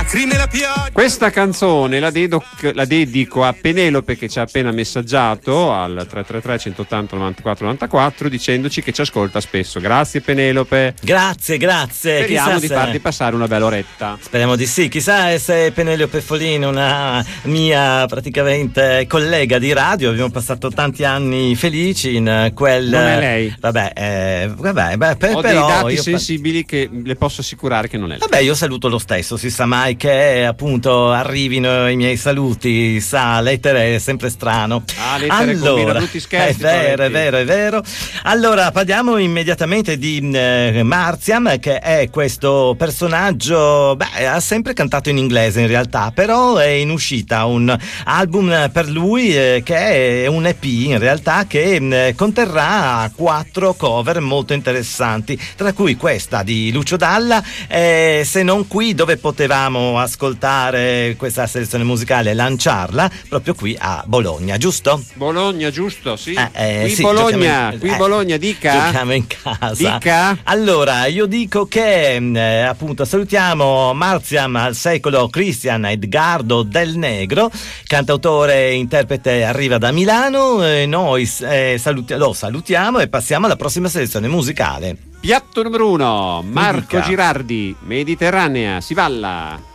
lacrime la pioggia. Questa canzone la dedico a Penelope, che ci ha appena messaggiato al 333 180 94 94 dicendoci che ci ascolta spesso. Grazie Penelope. Grazie. Speriamo di farti passare una bella oretta. Speriamo di sì. Chissà se Penelope Folino, una mia praticamente collega di radio, abbiamo passato tanti anni felici in quel. Non è lei. Vabbè, Ho però dei dati sensibili che le posso assicurare che non è lei. Vabbè, io saluto lo stesso, si sa mai che appunto arrivino i miei saluti, sa, l'etere è sempre strano. L'etere combina brutti scherzi. È vero. Allora, parliamo immediatamente di Marziam, che è questo personaggio, ha sempre cantato in inglese in realtà, però è in uscita un album per lui che è un EP in realtà che conterrà 4 cover molto interessanti, tra cui questa di Lucio Dalla, Se non qui, dove potevamo ascoltare questa selezione musicale, lanciarla proprio qui a Bologna, giusto? Bologna, giusto, sì. Qui sì, Bologna, dica. Giochiamo in casa. Dica. Allora, io dico che appunto salutiamo Marziam al secolo Cristian Edgardo Del Negro, cantautore e interprete, arriva da Milano. Noi lo salutiamo e passiamo alla prossima selezione musicale. Piatto numero 1, Marco Girardi, Mediterranea, si balla.